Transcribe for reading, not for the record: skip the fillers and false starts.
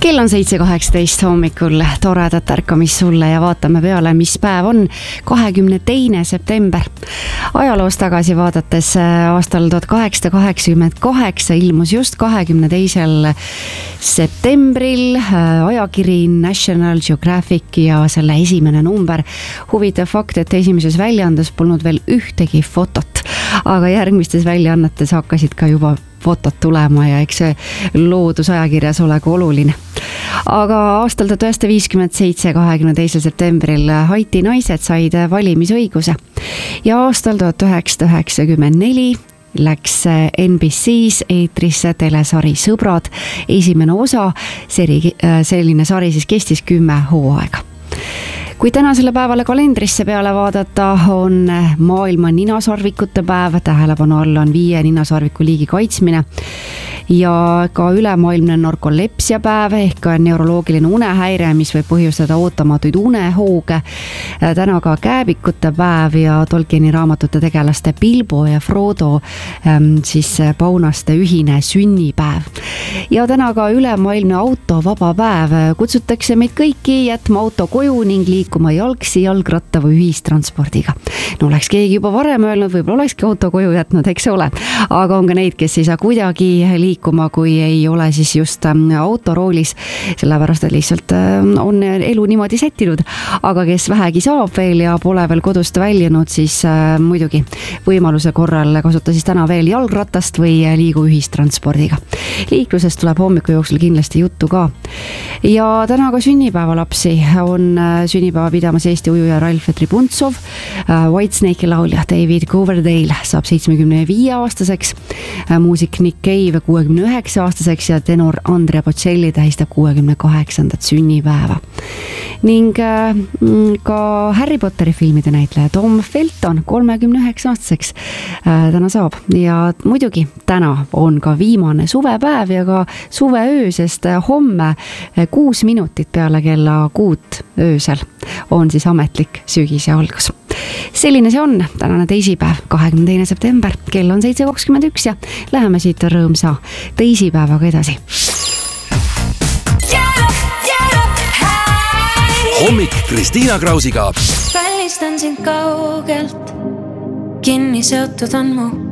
Kell on 7:18 hommikul, toredat ärkamist sulle ja vaatame peale, mis päev on 22. september. Ajaloos tagasi vaadates aastal 1888 ilmus just 22. septembril ajakiri National Geographic ja selle esimene number. Huvitav fakt, et esimeses väljaandes polnud veel ühtegi fotot, aga järgmistes väljaannetes hakkasid ka juba fotod tulema ja eks see loodusajakirjas olegu oluline. Aga aastal 1957, 22. septembril Haiti naised said valimisõiguse ja aastal 1994 läks NBC's eetrisse telesari Sõbrad. Esimene osa, selline sari siis kestis 10 hooaega. Kui tänasele päevale kalendrisse peale vaadata, on maailma ninasarvikute päev, tähelepanu all on 5 ninasarviku liigi kaitsmine ja ka ülemaailmne narkolepsia päev ehk neuroloogiline unehäire, mis võib põhjustada ootamatuid unehooge. Täna ka kääbikute päev ja Tolkieni raamatute tegelaste Bilbo ja Frodo siis paunaste ühine sünnipäev. Ja täna ka ülemaailmne autovaba päev. Kutsutakse meid kõiki jätma auto koju ning liikuma jalgsi, jalgratta või ühistranspordiga. No oleks keegi juba varem öelnud, võib-olla olekski auto koju jätnud, eks ole. Aga on ka neid, kes ei saa kuidagi liikuma, kui ei ole siis just autoroolis, sellepärast et lihtsalt on elu niimoodi sättinud. Aga kes vähegi saab veel ja pole veel kodust väljunud, siis muidugi võimaluse korral kasuta siis täna veel jalgratast või liigu ühistranspordiga. Liiklusest tuleb hommiku jooksul kindlasti juttu ka. Ja täna ka sünnipäevalapsi on sünnipäeva pidamas Eesti ujuja Ralf Tribuntsov, Whitesnake'i laulja David Coverdale saab 75-aastaseks, muusik Nick Cave 69-aastaseks ja tenor Andrea Bocelli tähistab 68. sünnipäeva. Ning ka Harry Potteri filmide näitleja Tom Felton 39-aastaseks täna saab ja muidugi täna on ka viimane suvepäev ja ka suveöö, sest homme 6 minutit peale kella 6 öösel on siis ametlik sügise algus. Selline see on tänane teisipäev, 22. september, kell on 7:21 ja läheme siit rõõmsa teisipäevaga edasi. Hommik Kristiina Krausiga. Välistan sind kaugelt, kinni seotud on mu